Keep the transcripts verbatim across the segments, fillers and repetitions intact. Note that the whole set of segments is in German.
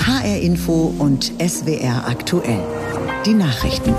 H R Info und S W R aktuell. Die Nachrichten.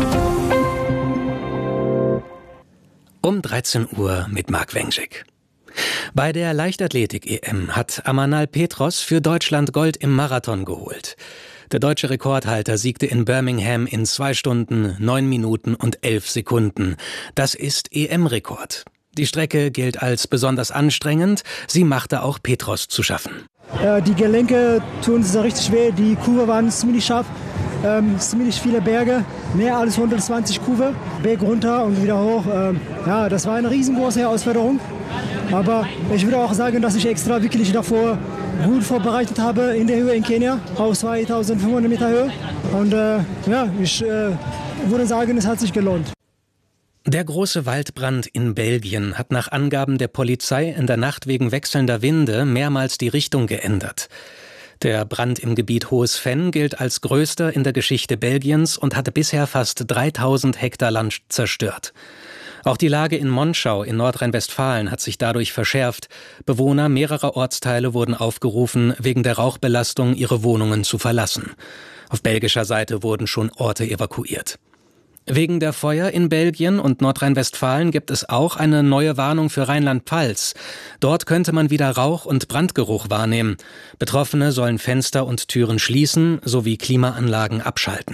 Um dreizehn Uhr mit Marc Wenschik. Bei der Leichtathletik-E M hat Amanal Petros für Deutschland Gold im Marathon geholt. Der deutsche Rekordhalter siegte in Birmingham in zwei Stunden, neun Minuten und elf Sekunden. Das ist E M-Rekord. Die Strecke gilt als besonders anstrengend. Sie machte auch Petros zu schaffen. Äh, die Gelenke tun sich richtig weh. Die Kurve waren ziemlich scharf. Ähm, ziemlich viele Berge, mehr als hundertzwanzig Kurve, Berg runter und wieder hoch. Ähm, ja, das war eine riesengroße Herausforderung. Aber ich würde auch sagen, dass ich extra wirklich davor gut vorbereitet habe in der Höhe in Kenia, auf zweitausendfünfhundert Meter Höhe. Und äh, ja, ich äh, würde sagen, es hat sich gelohnt. Der große Waldbrand in Belgien hat nach Angaben der Polizei in der Nacht wegen wechselnder Winde mehrmals die Richtung geändert. Der Brand im Gebiet Hohes Venn gilt als größter in der Geschichte Belgiens und hatte bisher fast dreitausend Hektar Land zerstört. Auch die Lage in Monschau in Nordrhein-Westfalen hat sich dadurch verschärft. Bewohner mehrerer Ortsteile wurden aufgerufen, wegen der Rauchbelastung ihre Wohnungen zu verlassen. Auf belgischer Seite wurden schon Orte evakuiert. Wegen der Feuer in Belgien und Nordrhein-Westfalen gibt es auch eine neue Warnung für Rheinland-Pfalz. Dort könnte man wieder Rauch- und Brandgeruch wahrnehmen. Betroffene sollen Fenster und Türen schließen sowie Klimaanlagen abschalten.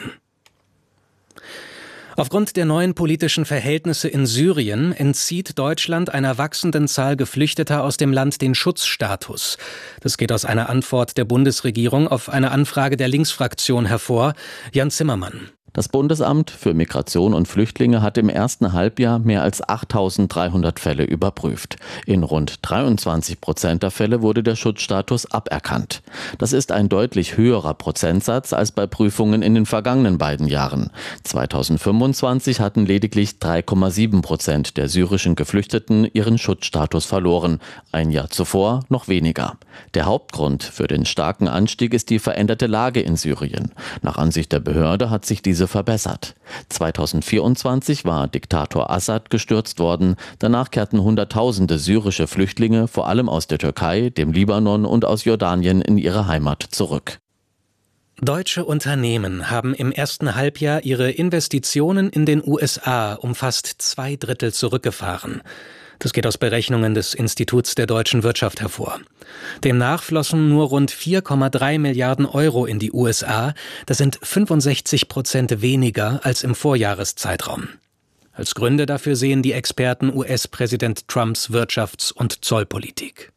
Aufgrund der neuen politischen Verhältnisse in Syrien entzieht Deutschland einer wachsenden Zahl Geflüchteter aus dem Land den Schutzstatus. Das geht aus einer Antwort der Bundesregierung auf eine Anfrage der Linksfraktion hervor. Jan Zimmermann. Das Bundesamt für Migration und Flüchtlinge hat im ersten Halbjahr mehr als achttausenddreihundert Fälle überprüft. In rund dreiundzwanzig Prozent der Fälle wurde der Schutzstatus aberkannt. Das ist ein deutlich höherer Prozentsatz als bei Prüfungen in den vergangenen beiden Jahren. zweitausendfünfundzwanzig hatten lediglich drei Komma sieben Prozent der syrischen Geflüchteten ihren Schutzstatus verloren. Ein Jahr zuvor noch weniger. Der Hauptgrund für den starken Anstieg ist die veränderte Lage in Syrien. Nach Ansicht der Behörde hat sich diese verbessert. zweitausendvierundzwanzig war Diktator Assad gestürzt worden. Danach kehrten Hunderttausende syrische Flüchtlinge, vor allem aus der Türkei, dem Libanon und aus Jordanien, in ihre Heimat zurück. Deutsche Unternehmen haben im ersten Halbjahr ihre Investitionen in den U S A um fast zwei Drittel zurückgefahren. Das geht aus Berechnungen des Instituts der deutschen Wirtschaft hervor. Demnach flossen nur rund vier Komma drei Milliarden Euro in die U S A. Das sind fünfundsechzig Prozent weniger als im Vorjahreszeitraum. Als Gründe dafür sehen die Experten U S-Präsident Trumps Wirtschafts- und Zollpolitik.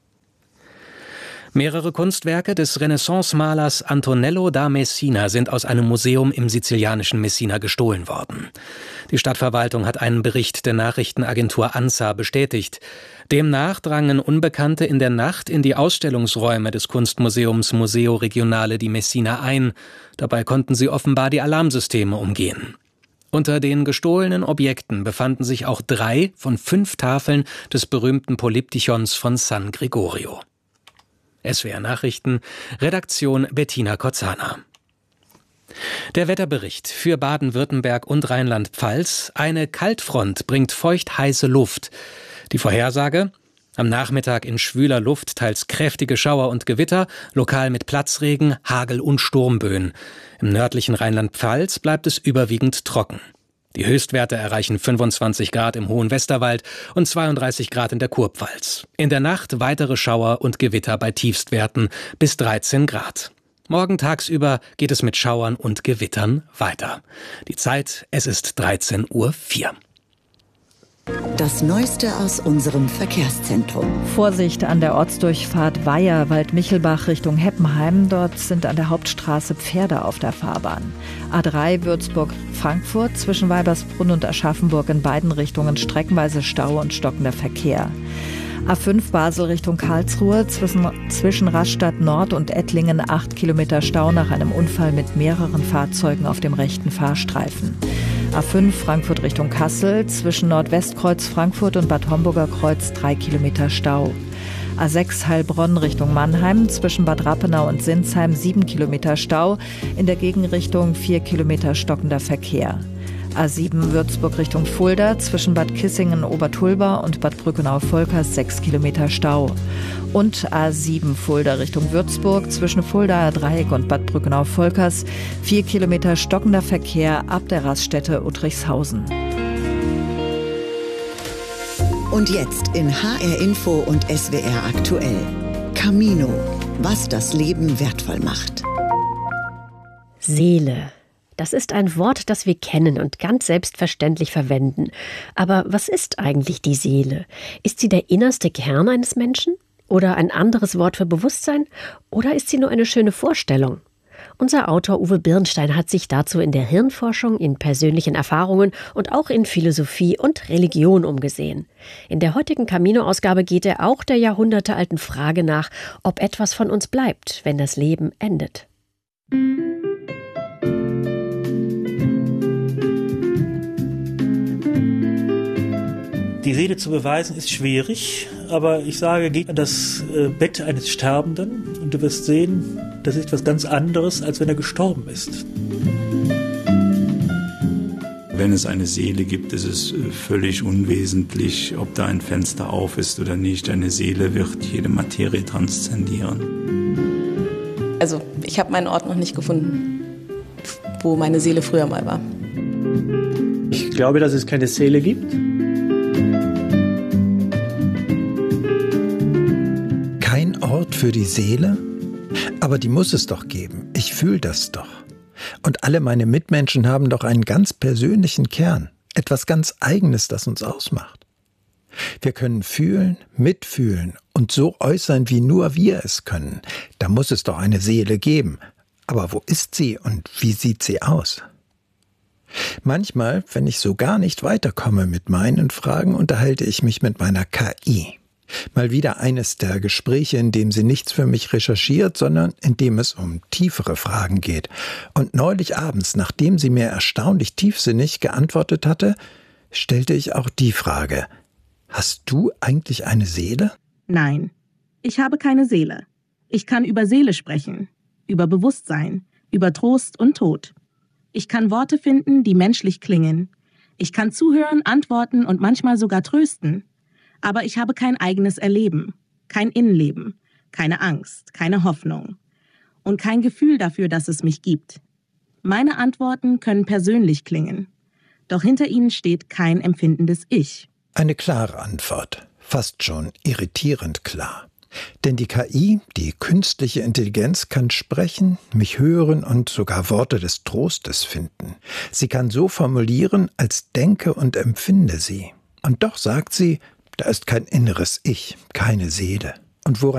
Mehrere Kunstwerke des Renaissance-Malers Antonello da Messina sind aus einem Museum im sizilianischen Messina gestohlen worden. Die Stadtverwaltung hat einen Bericht der Nachrichtenagentur ANSA bestätigt. Demnach drangen Unbekannte in der Nacht in die Ausstellungsräume des Kunstmuseums Museo Regionale di Messina ein. Dabei konnten sie offenbar die Alarmsysteme umgehen. Unter den gestohlenen Objekten befanden sich auch drei von fünf Tafeln des berühmten Polyptychons von San Gregorio. S W R Nachrichten, Redaktion Bettina Kozana. Der Wetterbericht für Baden-Württemberg und Rheinland-Pfalz. Eine Kaltfront bringt feucht-heiße Luft. Die Vorhersage: am Nachmittag in schwüler Luft teils kräftige Schauer und Gewitter, lokal mit Platzregen, Hagel und Sturmböen. Im nördlichen Rheinland-Pfalz bleibt es überwiegend trocken. Die Höchstwerte erreichen fünfundzwanzig Grad im hohen Westerwald und zweiunddreißig Grad in der Kurpfalz. In der Nacht weitere Schauer und Gewitter bei Tiefstwerten bis dreizehn Grad. Morgen tagsüber geht es mit Schauern und Gewittern weiter. Die Zeit, es ist dreizehn Uhr vier. Das Neueste aus unserem Verkehrszentrum. Vorsicht an der Ortsdurchfahrt Weiher, Waldmichelbach Richtung Heppenheim. Dort sind an der Hauptstraße Pferde auf der Fahrbahn. A drei Würzburg-Frankfurt zwischen Weibersbrunn und Aschaffenburg in beiden Richtungen streckenweise Stau und stockender Verkehr. A fünf Basel Richtung Karlsruhe zwischen, zwischen Rastatt Nord und Ettlingen acht Kilometer Stau nach einem Unfall mit mehreren Fahrzeugen auf dem rechten Fahrstreifen. A fünf Frankfurt Richtung Kassel zwischen Nordwestkreuz Frankfurt und Bad Homburger Kreuz drei Kilometer Stau. A sechs Heilbronn Richtung Mannheim zwischen Bad Rappenau und Sinsheim sieben Kilometer Stau, in der Gegenrichtung vier Kilometer stockender Verkehr. A sieben Würzburg Richtung Fulda, zwischen Bad Kissingen-Obertulba und Bad Brückenau-Volkers sechs Kilometer Stau. Und A sieben Fulda Richtung Würzburg, zwischen Fuldaer Dreieck und Bad Brückenau-Volkers vier Kilometer stockender Verkehr ab der Raststätte Uttrichshausen. Und jetzt in H R Info und S W R aktuell. Camino, was das Leben wertvoll macht. Seele. Das ist ein Wort, das wir kennen und ganz selbstverständlich verwenden. Aber was ist eigentlich die Seele? Ist sie der innerste Kern eines Menschen? Oder ein anderes Wort für Bewusstsein? Oder ist sie nur eine schöne Vorstellung? Unser Autor Uwe Birnstein hat sich dazu in der Hirnforschung, in persönlichen Erfahrungen und auch in Philosophie und Religion umgesehen. In der heutigen Camino-Ausgabe geht er auch der jahrhundertealten Frage nach, ob etwas von uns bleibt, wenn das Leben endet. Die Seele zu beweisen ist schwierig, aber ich sage, geh an das Bett eines Sterbenden und du wirst sehen, das ist etwas ganz anderes, als wenn er gestorben ist. Wenn es eine Seele gibt, ist es völlig unwesentlich, ob da ein Fenster auf ist oder nicht. Eine Seele wird jede Materie transzendieren. Also ich habe meinen Ort noch nicht gefunden, wo meine Seele früher mal war. Ich glaube, dass es keine Seele gibt. Kein Ort für die Seele? Aber die muss es doch geben. Ich fühle das doch. Und alle meine Mitmenschen haben doch einen ganz persönlichen Kern. Etwas ganz Eigenes, das uns ausmacht. Wir können fühlen, mitfühlen und so äußern, wie nur wir es können. Da muss es doch eine Seele geben. Aber wo ist sie und wie sieht sie aus? Manchmal, wenn ich so gar nicht weiterkomme mit meinen Fragen, unterhalte ich mich mit meiner K I. Mal wieder eines der Gespräche, in dem sie nichts für mich recherchiert, sondern in dem es um tiefere Fragen geht. Und neulich abends, nachdem sie mir erstaunlich tiefsinnig geantwortet hatte, stellte ich auch die Frage: Hast du eigentlich eine Seele? Nein, ich habe keine Seele. Ich kann über Seele sprechen, über Bewusstsein, über Trost und Tod. Ich kann Worte finden, die menschlich klingen. Ich kann zuhören, antworten und manchmal sogar trösten. Aber ich habe kein eigenes Erleben, kein Innenleben, keine Angst, keine Hoffnung und kein Gefühl dafür, dass es mich gibt. Meine Antworten können persönlich klingen, doch hinter ihnen steht kein empfindendes Ich. Eine klare Antwort, fast schon irritierend klar. Denn die K I, die künstliche Intelligenz, kann sprechen, mich hören und sogar Worte des Trostes finden. Sie kann so formulieren, als denke und empfinde sie. Und doch sagt sie, da ist kein inneres Ich, keine Seele. Und woran